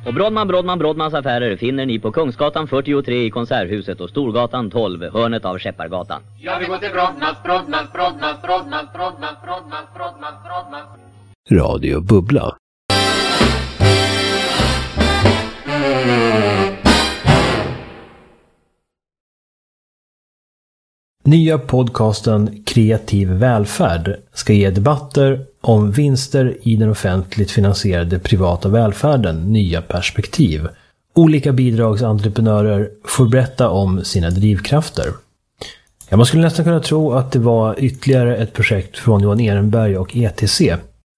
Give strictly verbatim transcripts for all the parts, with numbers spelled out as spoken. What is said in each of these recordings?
Och Brodman, Brodman, Brodmans affärer finner ni på Kungsgatan fyrtiotre i Konserthuset och Storgatan tolv, hörnet av Skeppargatan. Jag vill gå till Brodmans, Brodmans, Brodmans, Brodmans, Brodmans, Brodmans, Brodmans, Brodmans. Radio Bubbla. Nya podcasten Kreativ välfärd ska ge debatter om vinster i den offentligt finansierade privata välfärden nya perspektiv. Olika bidragsentreprenörer får berätta om sina drivkrafter. Ja, man skulle nästan kunna tro att det var ytterligare ett projekt från Johan Ehrenberg och E T C.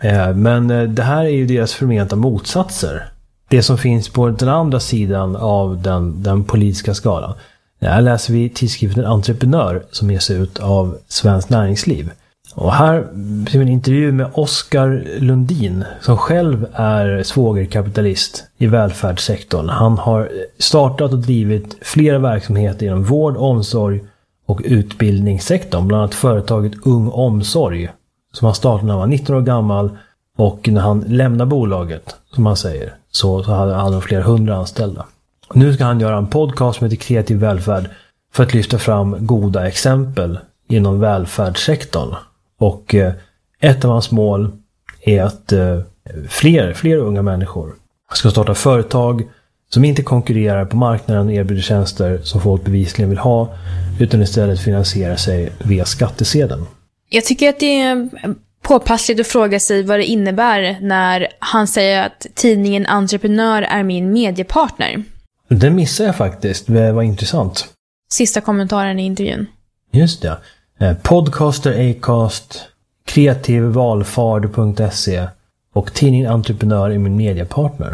Men det här är ju deras förmenta motsatser. Det som finns på den andra sidan av den, den politiska skalan. Här läser vi tidskriften Entreprenör som ges ut av Svenskt Näringsliv. Och här ser vi en intervju med Oskar Lundin som själv är svågerkapitalist i välfärdssektorn. Han har startat och drivit flera verksamheter inom vård, omsorg och utbildningssektorn. Bland annat företaget Ung Omsorg som han startade när han var nitton år gammal, och när han lämnar bolaget, som han säger, så, så hade han flera hundra anställda. Nu ska han göra en podcast som heter Kreativ välfärd för att lyfta fram goda exempel inom välfärdssektorn. Och eh, ett av hans mål är att eh, fler, fler unga människor ska starta företag som inte konkurrerar på marknaden och erbjuder tjänster som folk bevisligen vill ha, utan istället finansiera sig via skattesedeln. Jag tycker att det är påpassligt att fråga sig vad det innebär när han säger att tidningen Entreprenör är min mediepartner. Det missar jag faktiskt. Det var intressant. Sista kommentaren i intervjun. Just det. Podcaster, Acast, kreativvalfard punkt se och tidningen Entreprenör är min mediepartner.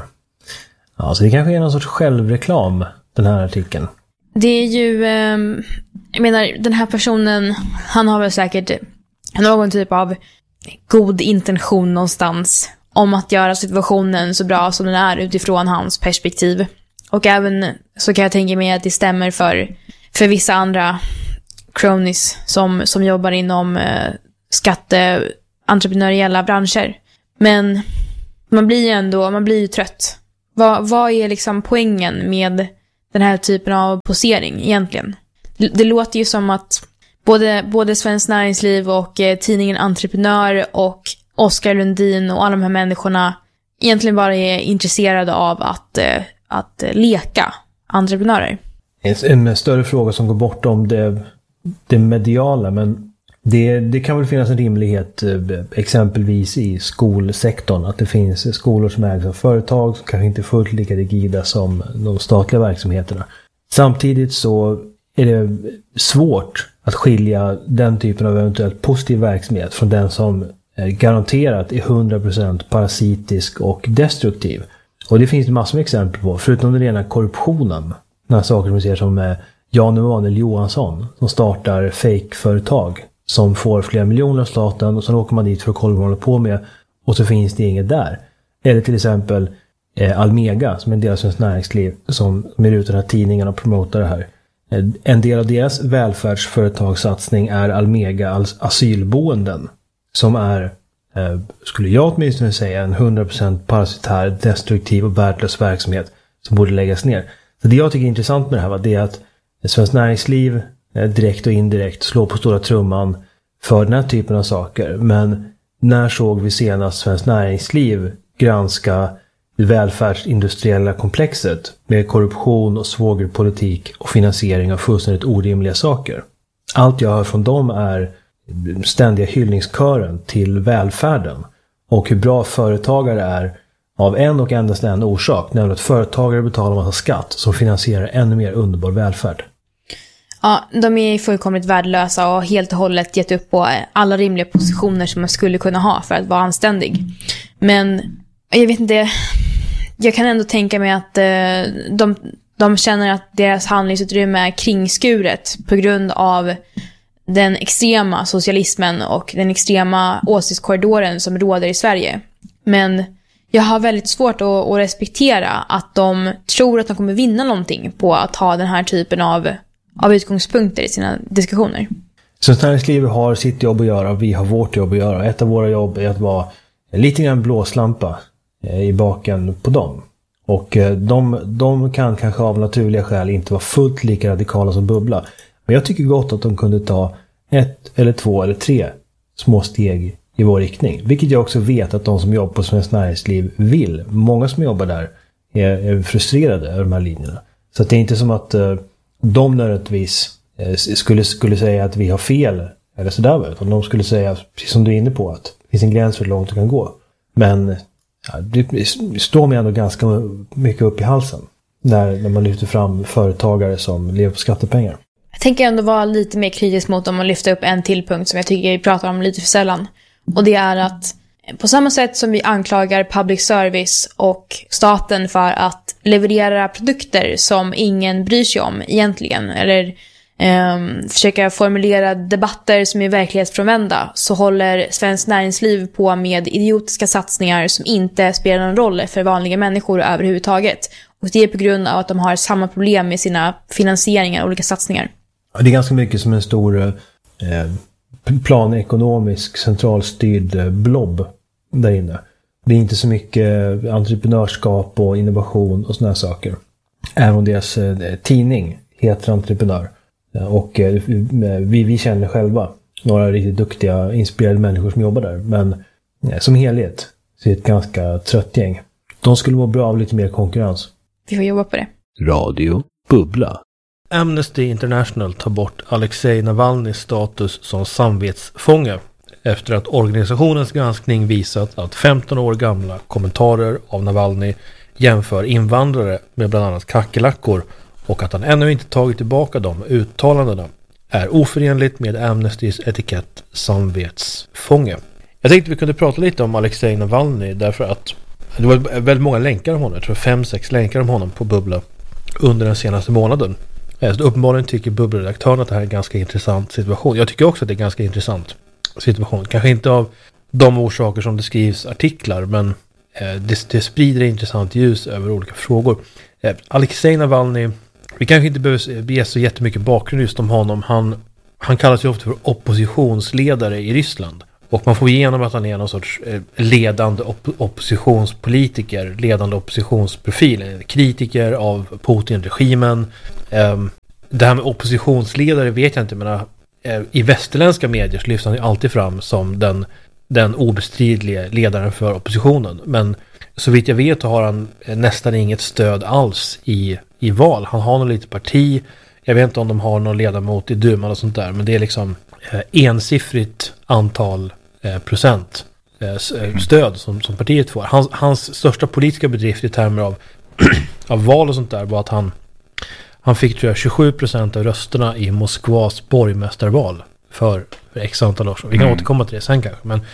Ja, så det kanske är någon sorts självreklam, den här artikeln. Det är ju, eh, jag menar, den här personen, han har väl säkert någon typ av god intention någonstans om att göra situationen så bra som den är utifrån hans perspektiv. Och även så kan jag tänka mig att det stämmer för, för vissa andra cronies som, som jobbar inom eh, skatteentreprenöriella branscher. Men man blir ju ändå, man blir ju trött. Vad, vad är liksom poängen med den här typen av posering egentligen? Det, det låter ju som att både, både Svenskt Näringsliv och eh, tidningen Entreprenör och Oskar Lundin och alla de här människorna egentligen bara är intresserade av att eh, att leka entreprenörer. En, en större fråga som går bortom det, det mediala, men det, det kan väl finnas en rimlighet exempelvis i skolsektorn, att det finns skolor som ägs av företag som kanske inte är fullt lika rigida som de statliga verksamheterna. Samtidigt så är det svårt att skilja den typen av eventuellt positiv verksamhet från den som är garanterat är hundra procent parasitisk och destruktiv. Och det finns det massor med exempel på, förutom den rena korruptionen. Några saker som vi ser som Jan Emanuel Johansson som startar fake-företag som får flera miljoner av staten, och så åker man dit för att kolla vad man håller på med, och så finns det inget där. Eller till exempel eh, Almega som är en del av Svenskt Näringsliv som är ute i den här tidningen och promotar det här. Eh, en del av deras välfärdsföretagssatsning är Almega asylboenden som är, skulle jag åtminstone säga, en hundra procent parasitär, destruktiv och värdelös verksamhet som borde läggas ner. Så det jag tycker är intressant med det här var det att Svenskt Näringsliv direkt och indirekt slår på stora trumman för den här typen av saker. Men när såg vi senast Svenskt Näringsliv granska det välfärdsindustriella komplexet med korruption och svågerpolitik och finansiering av fullständigt orimliga saker? Allt jag hör från dem är ständiga hyllningskören till välfärden och hur bra företagare är av en och endast en orsak, nämligen att företagare betalar massa skatt som finansierar ännu mer underbar välfärd. Ja, de är fullkomligt värdelösa och helt och hållet gett upp på alla rimliga positioner som man skulle kunna ha för att vara anständig. Men jag vet inte, jag kan ändå tänka mig att eh, de, de känner att deras handlingsutrymme är kringskuret på grund av den extrema socialismen och den extrema åsiktskorridoren som råder i Sverige. Men jag har väldigt svårt att, att respektera att de tror att de kommer vinna någonting på att ha den här typen av, av utgångspunkter i sina diskussioner. Svenskt Näringsliv har sitt jobb att göra och vi har vårt jobb att göra. Ett av våra jobb är att vara lite grann blåslampa i baken på dem. Och de, de kan kanske av naturliga skäl inte vara fullt lika radikala som Bubbla. Men jag tycker gott att de kunde ta ett eller två eller tre små steg i vår riktning. Vilket jag också vet att de som jobbar på Svenskt Näringsliv vill. Många som jobbar där är, är frustrerade över de här linjerna. Så att det är inte som att uh, de nödvändigtvis uh, skulle, skulle säga att vi har fel eller sådär. Utan de skulle säga, precis som du är inne på, att det finns en gräns för hur långt du kan gå. Men ja, det står mig ändå ganska mycket upp i halsen när, när man lyfter fram företagare som lever på skattepengar. Jag tänker ändå vara lite mer kritisk mot om man lyfter upp en till punkt som jag tycker vi pratar om lite för sällan. Och det är att på samma sätt som vi anklagar public service och staten för att leverera produkter som ingen bryr sig om egentligen, eller Um, försöka formulera debatter som är verklighetsfrånvända, så håller Svenskt Näringsliv på med idiotiska satsningar som inte spelar någon roll för vanliga människor överhuvudtaget. Och det är på grund av att de har samma problem med sina finansieringar och olika satsningar. Det är ganska mycket som en stor eh, planekonomisk centralstyrd blob där inne. Det är inte så mycket entreprenörskap och innovation och såna här saker. Även om deras eh, tidning heter Entreprenör. Och eh, vi, vi känner själva några riktigt duktiga, inspirerade människor som jobbar där. Men eh, som helhet så är det ett ganska trött gäng. De skulle må bra av lite mer konkurrens. Vi får jobba på det. Radio Bubbla. Amnesty International tar bort Alexej Navalnys status som samvetsfånge efter att organisationens granskning visat att femton år gamla kommentarer av Navalny jämför invandrare med bland annat kackerlackor och att han ännu inte tagit tillbaka de uttalandena är oförenligt med Amnestys etikett samvetsfånge. Jag tänkte vi kunde prata lite om Alexej Navalny därför att det var väldigt många länkar om honom. Jag tror fem, sex länkar om honom på Bubbla under den senaste månaden. Så uppenbarligen tycker Bubbla-redaktören att det här är en ganska intressant situation. Jag tycker också att det är en ganska intressant situation. Kanske inte av de orsaker som det skrivs artiklar, men det, det sprider intressant ljus över olika frågor. Alexej Navalny, vi kanske inte behöver ge så jättemycket bakgrund just om honom. Han, han kallas ju ofta för oppositionsledare i Ryssland. Och man får igenom att han är någon sorts ledande op- oppositionspolitiker, ledande oppositionsprofil, kritiker av Putin-regimen. Um, det här med oppositionsledare vet jag inte, men uh, i västerländska medier så lyfts han ju alltid fram som den, den obestridliga ledaren för oppositionen. Men så vitt jag vet har han nästan inget stöd alls i, i val. Han har något litet parti. Jag vet inte om de har någon ledamot i duman och sånt där. Men det är liksom eh, ensiffrigt antal eh, procent eh, stöd som, som partiet får. Hans, hans största politiska bedrift i termer av, av val och sånt där var att han, han fick tror jag tjugosju procent av rösterna i Moskvas borgmästarval för, för x antal år sedan. Vi kan mm. återkomma till det sen kanske. Men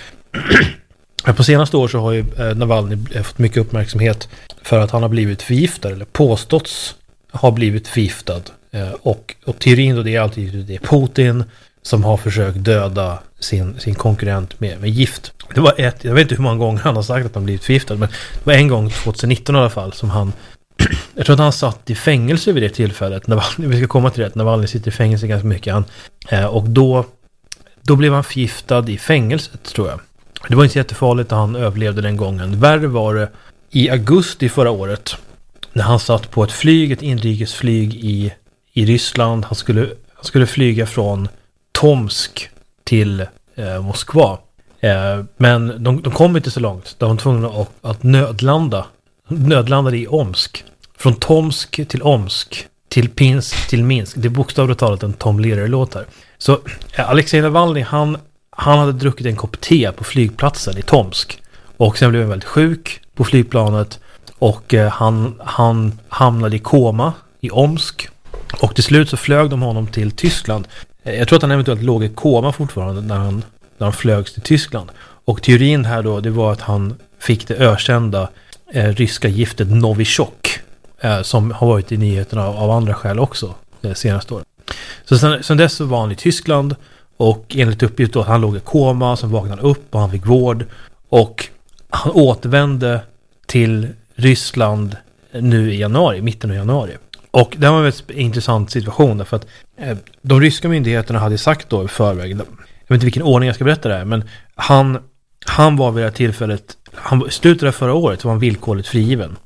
på senaste år så har ju Navalny fått mycket uppmärksamhet för att han har blivit förgiftad eller påståtts ha blivit förgiftad. Och, och teorin då det är alltid det är Putin som har försökt döda sin, sin konkurrent med, med gift. Det var ett, jag vet inte hur många gånger han har sagt att han blivit förgiftad, men det var en gång tjugonitton i alla fall som han, jag tror att han satt i fängelse vid det tillfället. Navalny, vi ska komma till det, Navalny sitter i fängelse ganska mycket. Han, och då, då blev han förgiftad i fängelset tror jag. Det var inte jättefarligt att han överlevde den gången. Värre var det i augusti förra året när han satt på ett flyg, ett inrikesflyg i, i Ryssland. Han skulle, han skulle flyga från Tomsk till eh, Moskva. Eh, men de, de kom inte så långt. De var tvungna att, att nödlanda. Nödlandade i Omsk. Från Tomsk till Omsk till Pinsk till Minsk. Det är bokstavligt talat en Tom Lehrer-låt här. Så eh, Alexej Navalny, han Han hade druckit en kopp te på flygplatsen i Tomsk. Och sen blev han väldigt sjuk på flygplanet. Och eh, han, han hamnade i koma i Omsk. Och till slut så flög de honom till Tyskland. Eh, jag tror att han eventuellt låg i koma fortfarande när han, när han flögs till Tyskland. Och teorin här då, det var att han fick det ökända eh, ryska giftet Novichok. Eh, som har varit i nyheterna av, av andra skäl också eh, senaste året. Så sen, sen dess så var han i Tyskland. Och enligt uppgift då att han låg i koma, sen vaknade han upp och han fick vård. Och han återvände till Ryssland nu i januari, mitten av januari. Och det var en väldigt intressant situation därför att eh, de ryska myndigheterna hade sagt då i förväg, jag vet inte vilken ordning jag ska berätta det här, men han, han var vid det här tillfället, han, slutet av förra året var han villkorligt frigiven.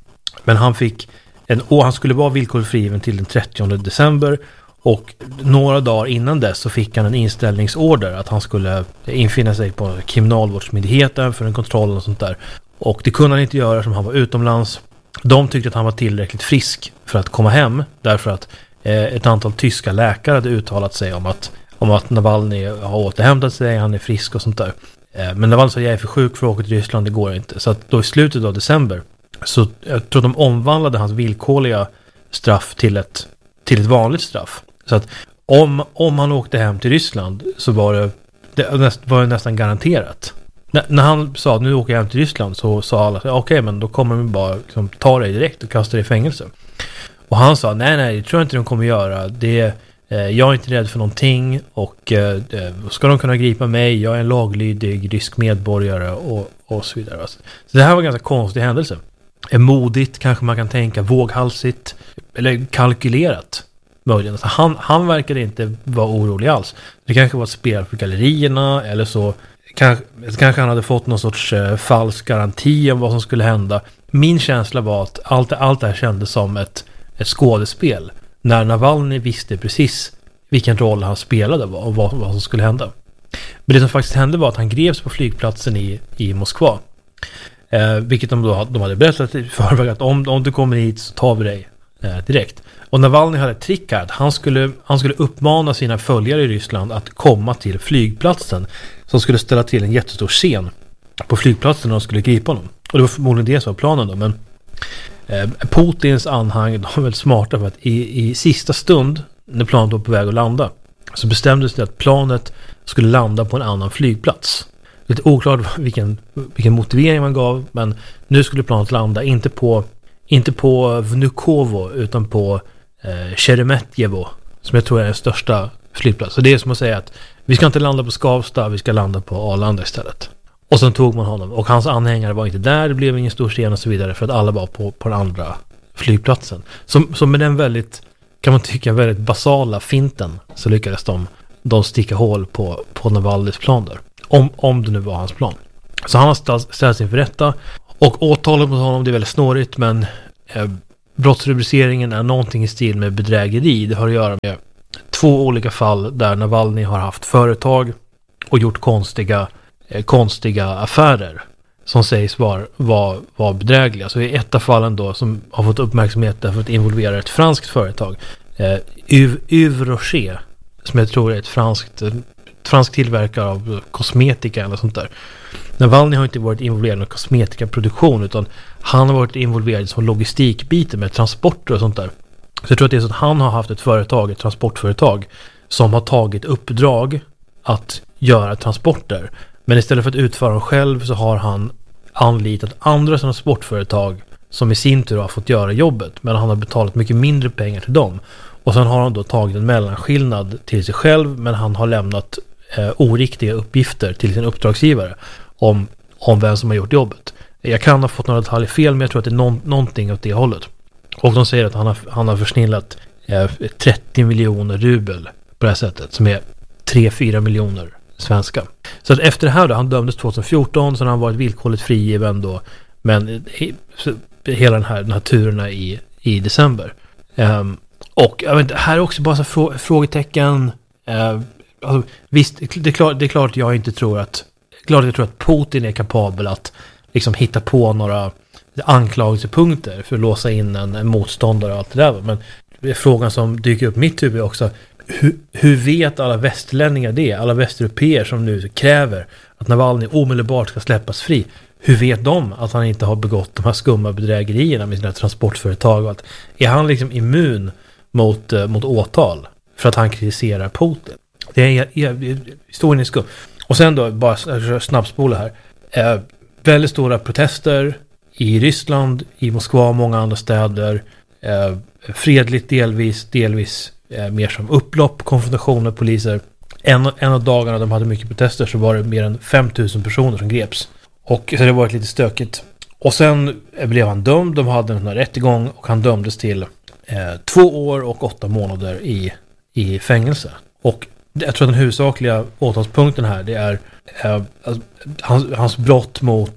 Men han fick en år, han skulle vara villkorligt frigiven till den trettionde december. Och några dagar innan dess så fick han en inställningsorder att han skulle infinna sig på kriminalvårdsmyndigheten för en kontroll och sånt där. Och det kunde han inte göra som han var utomlands. De tyckte att han var tillräckligt frisk för att komma hem, därför att eh, ett antal tyska läkare hade uttalat sig om att, om att Navalny har återhämtat sig, han är frisk och sånt där. Eh, men Navalny sa, jag är för sjuk för att åka till Ryssland, det går inte. Så att då i slutet av december så jag tror de omvandlade hans villkorliga straff till ett, till ett vanligt straff. Så att om, om han åkte hem till Ryssland så var det, det var det nästan garanterat. N- när han sa att nu åker jag hem till Ryssland så sa alla, okej okay, men då kommer de bara liksom, ta dig direkt och kasta dig i fängelse. Och han sa, nej nej, det tror jag inte de kommer göra. Det, eh, jag är inte rädd för någonting och eh, ska de kunna gripa mig, jag är en laglydig rysk medborgare och, och så vidare. Så det här var en ganska konstig händelse. Modigt kanske man kan tänka, våghalsigt eller kalkylerat. Alltså han, han verkade inte vara orolig alls. Det kanske var ett spel för gallerierna eller så kanske, kanske han hade fått någon sorts eh, falsk garanti om vad som skulle hända. Min känsla var att allt, allt det här kändes som ett, ett skådespel. När Navalny visste precis vilken roll han spelade och vad, vad som skulle hända. Men det som faktiskt hände var att han greps på flygplatsen i, i Moskva. Eh, vilket de, då, de hade berättat i förväg att om, om du kommer hit så tar vi dig eh, direkt. Och Navalny hade ett trick här att han skulle, han skulle uppmana sina följare i Ryssland att komma till flygplatsen som skulle ställa till en jättestor scen på flygplatsen när de skulle gripa honom. Och det var förmodligen det som var planen då, men eh, Putins anhang, de var väldigt smarta för att i, i sista stund när planet var på väg att landa så bestämdes det att planet skulle landa på en annan flygplats. Lite oklart vilken, vilken motivering man gav, men nu skulle planet landa inte på inte på Vnukovo utan på eh, Sheremetyevo, som jag tror är den största flygplats. Så det är som att säga att vi ska inte landa på Skavsta, vi ska landa på Arlanda istället. Och sen tog man honom och hans anhängare var inte där, det blev ingen stor scen och så vidare för att alla var på, på den andra flygplatsen. Som, som med den väldigt, kan man tycka, väldigt basala finten så lyckades de, de sticka hål på, på Navalnys plan där. Om, om det nu var hans plan. Så han har ställts, ställts inför rätta. Och åtalet mot honom, det är väldigt snårigt, men eh, brottsrubriceringen är någonting i stil med bedrägeri. Det har att göra med två olika fall där Navalny har haft företag och gjort konstiga, eh, konstiga affärer som sägs vara var, var bedrägliga. Så i ett av fallen då som har fått uppmärksamhet för att involvera ett franskt företag, eh, Yves Rocher, som jag tror är ett franskt, ett fransk tillverkare av kosmetika eller sånt där. Navalny har inte varit involverad i kosmetikaproduktion utan han har varit involverad som logistikbiten med transporter och sånt där. Så jag tror att det är så att han har haft ett företag, ett transportföretag som har tagit uppdrag att göra transporter. Men istället för att utföra dem själv så har han anlitat andra transportföretag som i sin tur har fått göra jobbet, men han har betalat mycket mindre pengar till dem. Och sen har han då tagit en mellanskillnad till sig själv, men han har lämnat eh, oriktiga uppgifter till sin uppdragsgivare om, om vem som har gjort jobbet. Jag kan ha fått några detaljer fel, men jag tror att det är någon, någonting åt det hållet. Och de säger att han har, han har försnillat eh, trettio miljoner rubel på det här sättet, som är tre fyra miljoner svenska. Så att efter det här då, han dömdes tjugohundrafjorton, så har han varit villkorligt frigiven då, men he, hela den här, den här turerna i, i december. Um, och jag vet inte, här är också bara så frå, frågetecken. Uh, alltså, visst, det är, klart, det är klart att jag inte tror att klart att jag tror att Putin är kapabel att liksom hitta på några anklagelsepunkter för att låsa in en, en motståndare och allt det där. Men det är frågan som dyker upp i mitt huvud också. Hur, hur vet alla västerlänningar det? Alla västeuropeer som nu kräver att Navalny omedelbart ska släppas fri. Hur vet de att han inte har begått de här skumma bedrägerierna med sina transportföretag? Och att, är han liksom immun mot, uh, mot åtal för att han kritiserar Putin? Det är, är historien är skum. Och sen då, bara snabbspola här. Eh, väldigt stora protester i Ryssland, i Moskva och många andra städer. Eh, fredligt delvis, delvis eh, mer som upplopp, konfrontation med poliser. En, en av dagarna de hade mycket protester så var det mer än fem tusen personer som greps. Och så det var lite stökigt. Och sen blev han dömd, de hade en rättegång och han dömdes till eh, två år och åtta månader i, i fängelse. Och jag tror att den huvudsakliga åtalspunkten här det är eh, alltså, hans, hans brott mot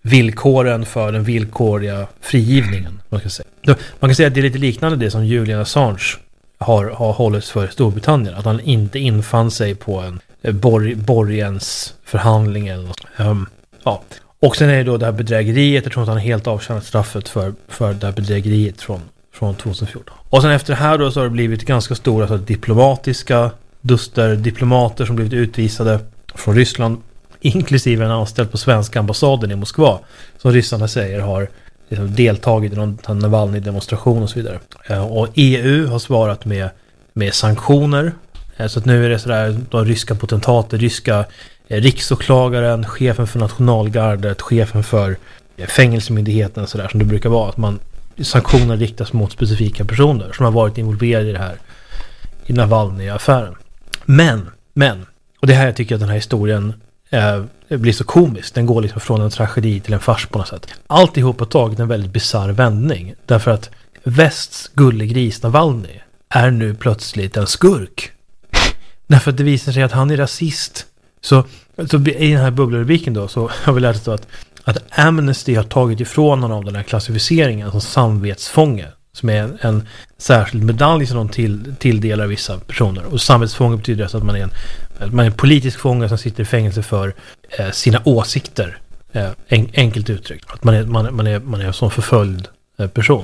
villkoren för den villkorliga frigivningen. Man kan säga, man kan säga att det är lite liknande det som Julian Assange har, har hållits för i Storbritannien. Att han inte infann sig på en borg, borgens förhandling eller något. Um, ja. Och sen är det då det här bedrägeriet. Jag tror att han har helt avtjänat straffet för, för det här bedrägeriet från, från tjugohundrafjorton. Och sen efter det här då så har det blivit ganska stora så diplomatiska duster, diplomater som blivit utvisade från Ryssland, inklusive en anställd på svenska ambassaden i Moskva, som ryssarna säger har liksom deltagit i någon Navalny-demonstration och så vidare. Och E U har svarat med, med sanktioner. Så att nu är det sådär, de ryska potentater, ryska riksåklagaren, chefen för nationalgardet, chefen för fängelsemyndigheten, sådär som det brukar vara, att man sanktioner riktas mot specifika personer som har varit involverade i det här, i Navalny-affären. Men, men, och det här jag tycker att den här historien eh, blir så komisk. Den går liksom från en tragedi till en fars på något sätt. Alltihop har tagit en väldigt bizarr vändning. Därför att västs gullegris Navalny är nu plötsligt en skurk. Därför att det visar sig att han är rasist. Så, så i den här bubbelrubriken då så har vi lärt oss att, att Amnesty har tagit ifrån honom den här klassificeringen som samvetsfånge. Som är en, en särskild medalj som de till, tilldelar vissa personer. Och samvetsfånge betyder alltså att man är en, man är en politisk fånge som sitter i fängelse för eh, sina åsikter. Eh, en, enkelt uttryckt. Att man är, man, man är, man är en sån förföljd eh, person.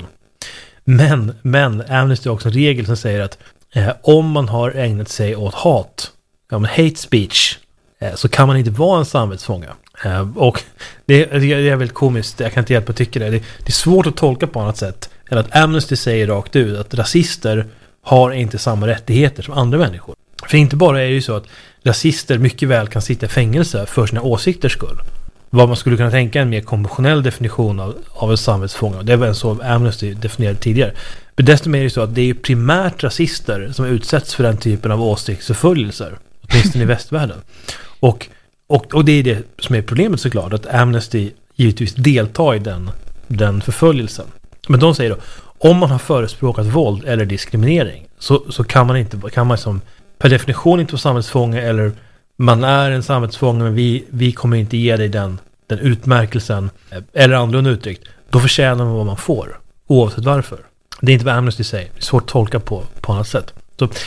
Men, men Amnesty har också en regel som säger att eh, om man har ägnat sig åt hat, ja, men hate speech, eh, så kan man inte vara en samvetsfånge. Eh, och det, det är väldigt komiskt, jag kan inte hjälpa att tycka det. det. Det är svårt att tolka på annat sätt. Eller att Amnesty säger rakt ut att rasister har inte samma rättigheter som andra människor. För inte bara är det ju så att rasister mycket väl kan sitta i fängelse för sina åsikters skull. Vad man skulle kunna tänka en mer konventionell definition av, av en samvetsfånge. Det var en så Amnesty definierade tidigare. Men desto mer är det så att det är primärt rasister som utsätts för den typen av åsiktsförföljelser. Åtminstone i västvärlden. Och, och, och det är det som är problemet såklart. Att Amnesty givetvis deltar i den, den förföljelsen. Men de säger då, om man har förespråkat våld eller diskriminering så, så kan man inte, kan man som per definition inte vara samhällsfånge, eller man är en samhällsfånge men vi, vi kommer inte ge dig den, den utmärkelsen, eller annorlunda uttryckt, då förtjänar man vad man får, oavsett varför. Det är inte vad Amnesty säger, det är svårt att tolka på, på annat sätt. Så